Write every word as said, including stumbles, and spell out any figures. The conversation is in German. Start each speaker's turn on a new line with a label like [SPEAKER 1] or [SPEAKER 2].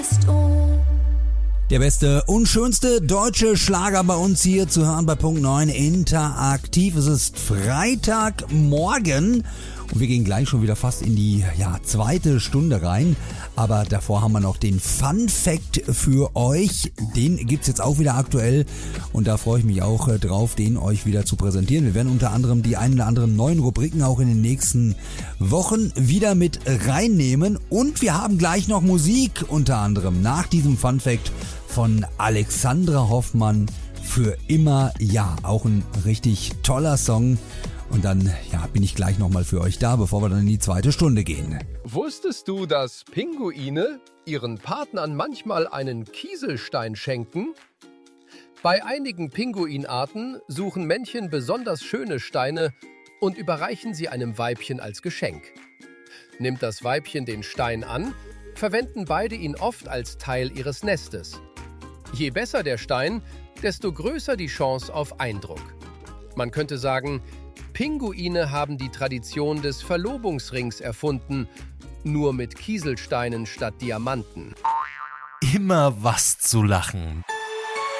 [SPEAKER 1] Der beste und schönste deutsche Schlager bei uns hier zu hören bei Punkt neun interaktiv. Es ist Freitagmorgen und wir gehen gleich schon wieder fast in die ja, zweite Stunde rein. Aber davor haben wir noch den Fun Fact für euch. Den gibt's jetzt auch wieder aktuell und da freue ich mich auch äh, drauf, den euch wieder zu präsentieren. Wir werden unter anderem die ein oder anderen neuen Rubriken auch in den nächsten Wochen wieder mit reinnehmen. Und wir haben gleich noch Musik unter anderem nach diesem Fun Fact von Alexandra Hoffmann, Für immer ja. Auch ein richtig toller Song. Und dann ja, bin ich gleich nochmal für euch da, bevor wir dann in die zweite Stunde gehen.
[SPEAKER 2] Wusstest du, dass Pinguine ihren Partnern manchmal einen Kieselstein schenken? Bei einigen Pinguinarten suchen Männchen besonders schöne Steine und überreichen sie einem Weibchen als Geschenk. Nimmt das Weibchen den Stein an, verwenden beide ihn oft als Teil ihres Nestes. Je besser der Stein, desto größer die Chance auf Eindruck. Man könnte sagen, Pinguine haben die Tradition des Verlobungsrings erfunden, nur mit Kieselsteinen statt Diamanten.
[SPEAKER 3] Immer was zu lachen.